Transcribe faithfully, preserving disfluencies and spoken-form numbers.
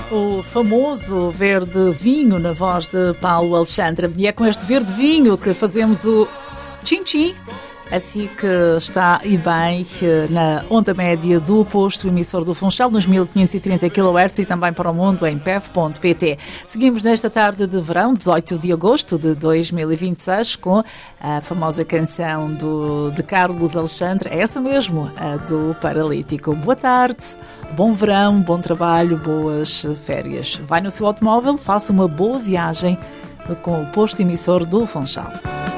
O famoso verde vinho na voz de Paulo Alexandre. E é com este verde vinho que fazemos o tchim-tchim. Assim que está e bem na onda média do posto emissor do Funchal nos mil quinhentos e trinta quilohertz e também para o mundo em p e v ponto p t. Seguimos nesta tarde de verão, dezoito de agosto de dois mil e vinte e seis, com a famosa canção do, de Carlos Alexandre, é essa mesmo, a do Paralítico. Boa tarde, bom verão, bom trabalho, boas férias. Vai no seu automóvel, faça uma boa viagem com o posto emissor do Funchal.